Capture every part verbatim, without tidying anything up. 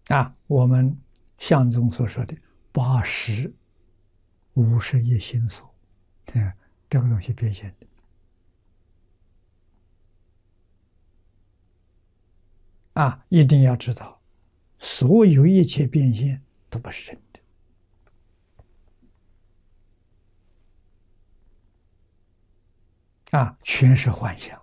啊，我们相中所说的八识、五十一心所，嗯，这个东西变现的啊，一定要知道，所有一切变现都不是真的啊，全是幻象。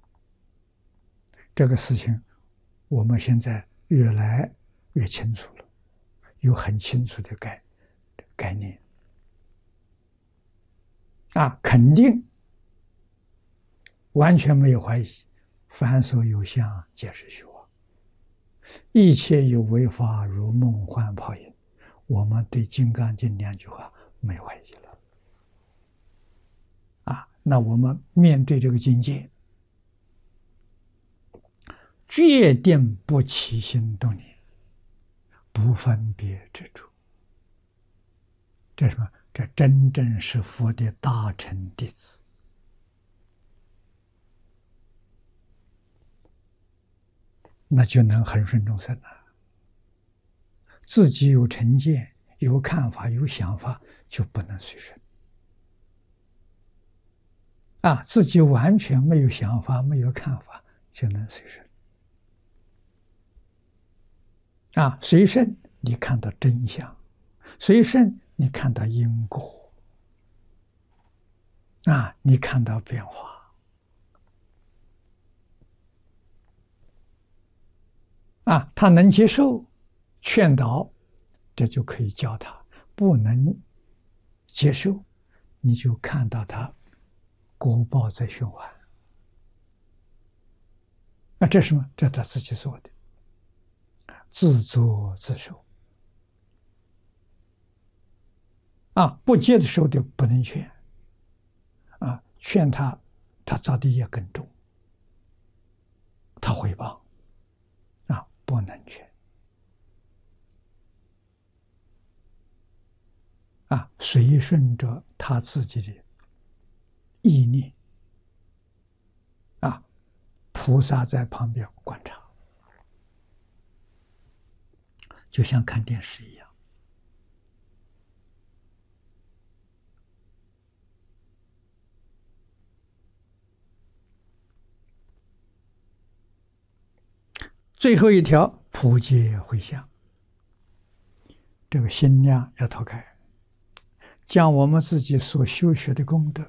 这个事情，我们现在越来越清楚了，有很清楚的概概念啊，肯定完全没有怀疑。凡所有相，皆是虚妄。一切有为法，如梦幻泡影。我们对《金刚经》两句话没怀疑了啊！那我们面对这个境界，决定不起心动念，不分别执着。这是什么？这真正是佛的大乘弟子。那就能恒顺众生了。自己有成见、有看法、有想法，就不能随顺。啊，自己完全没有想法、没有看法，就能随顺。啊，随顺你看到真相，随顺你看到因果。啊，你看到变化。啊，他能接受劝导，这就可以教他；不能接受，你就看到他果报在循环。那这是什么？这他自己做的，自作自受。啊，不接受的不能劝，啊，劝他，他造的业更重，他毁谤。不能劝啊，随顺着他自己的意念啊，菩萨在旁边观察，就像看电视一样。最后一条，普皆回向，这个心量要脱开，将我们自己所修学的功德，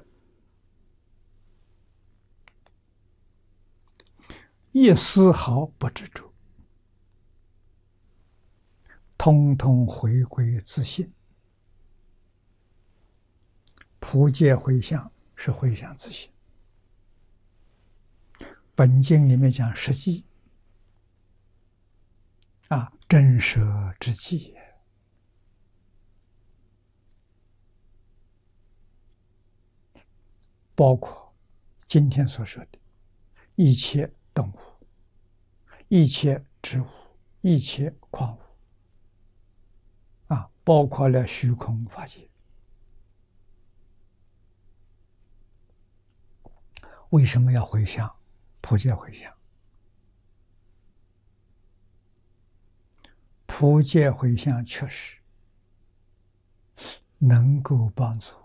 一丝毫不执着，通通回归自性。普皆回向是回向自性。本经里面讲实际啊，真舍之际，包括今天所说的一切动物、一切植物、一切矿物啊，包括了虚空法界。为什么要回向？普皆回向。普皆回向确实能够帮助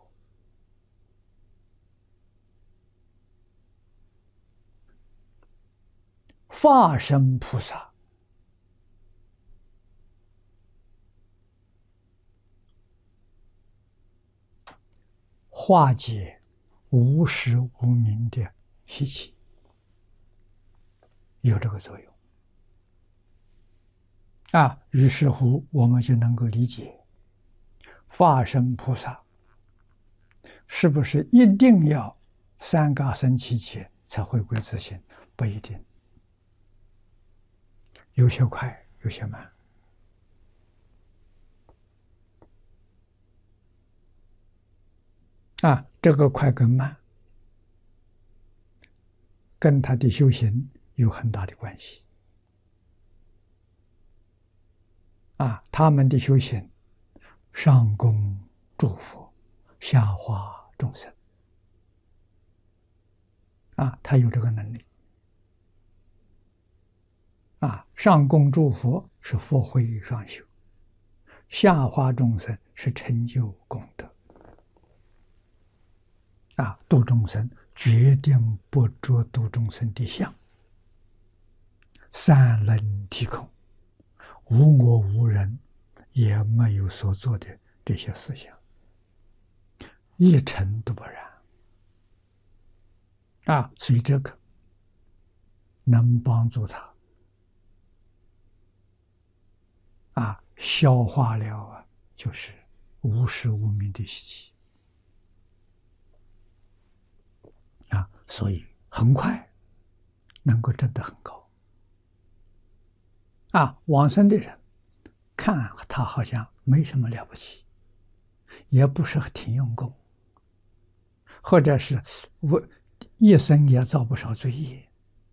化身菩萨化解无始无明的习气，有这个作用啊。于是乎，我们就能够理解，化身菩萨是不是一定要三嘎生七劫才回归自性？不一定，有些快，有些慢。啊，这个快跟慢，跟他的修行有很大的关系。啊，他们的修行，上供诸佛，下化众生。啊，他有这个能力。 啊，上供诸佛是福慧双修，下化众生是成就功德。啊，度众生决定不着度众生的相，三轮体空，无我无人，也没有所做的这些思想，一尘都不染。啊，所以这个能帮助他啊消化了啊，就是无始无明的习气啊，所以很快能够证得很高啊。往生的人看他好像没什么了不起，也不是挺用功，或者是我一生也造不少罪业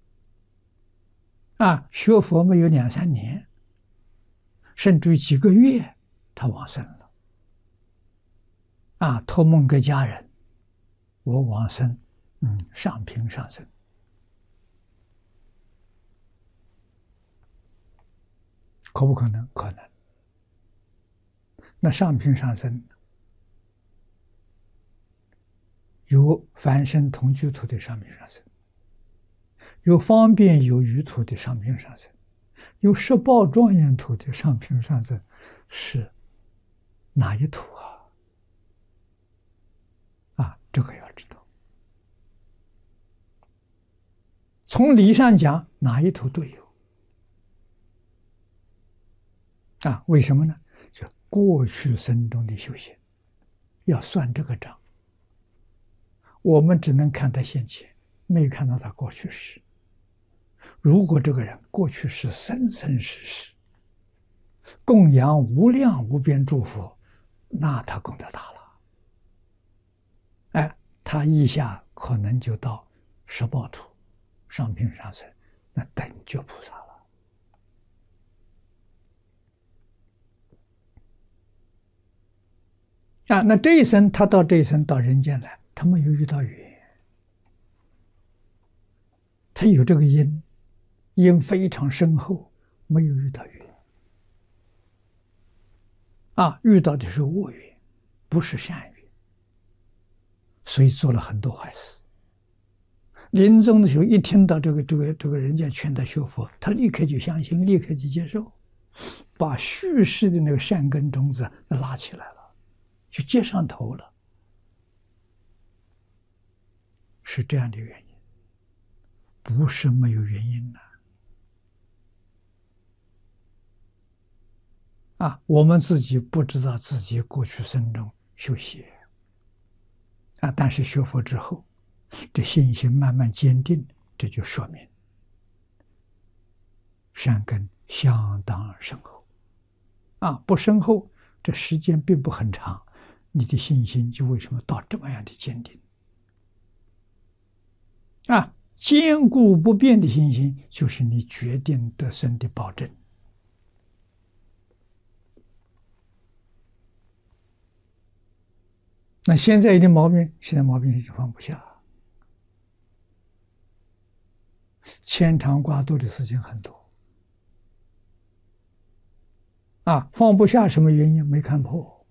啊，学佛没有两三年，甚至于几个月，他往生了啊，托梦给家人，我往生，嗯，上品上生，可不可能？可能。那上品上生有凡身同居土的上品上生，有方便有余土的上品上生，有十报庄严土的上品上生，是哪一土啊？啊，这个要知道。从理上讲，哪一土都有。啊，为什么呢？就过去生中的修行，要算这个账。我们只能看他现前，没看到他过去世。如果这个人过去是生生世世供养无量无边诸佛，那他功德大了。哎，他一下可能就到十报土、上品上生，那等觉菩萨了。啊，那这一生他到这一生到人间来，他没有遇到缘，他有这个因，因非常深厚，没有遇到缘。啊，遇到的是恶缘，不是善缘，所以做了很多坏事。临终的时候，一听到这个这个这个人家劝他学佛，他立刻就相信，立刻就接受，把蓄世的那个善根种子拉起来了，就接上头了，是这样的原因，不是没有原因的。啊，我们自己不知道自己过去生中修习啊，但是学佛之后，这信心慢慢坚定，这就说明善根相当深厚啊。不深厚，这时间并不很长，你的信心就为什么到这么样的坚定啊？坚固不变的信心，就是你决定得生的保证。那现在有点毛病，现在毛病已经放不下，牵肠挂肚的事情很多啊，放不下什么原因？没看破。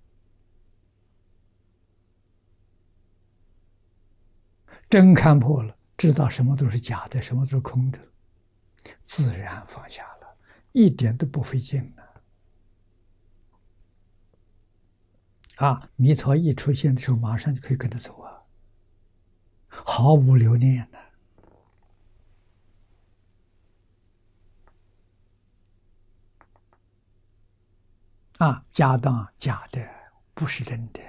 真看破了，知道什么都是假的，什么都是空的，自然放下了，一点都不费劲了。啊，弥陀一出现的时候，马上就可以跟他走啊，毫无留恋的。啊，家当假的，不是真的。